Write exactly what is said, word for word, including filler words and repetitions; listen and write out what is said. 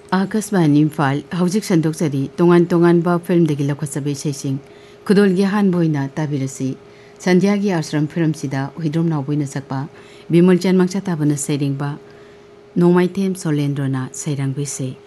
Akashvani Imphal हौजिक संदोक्चरी तोंगान तोंगानबा फिल्मदगी लखसबे इसैसिंग खुदोलगी हानबोइना ताबिरसी संध्यागी Ashram फिल्मसिदा उहिद्रोम नावबोइना सकपा Bimal चैनमंगचा ताबना सैरिंगबा नोमाइथेम सोलेंद्रना सैरांगबिसे।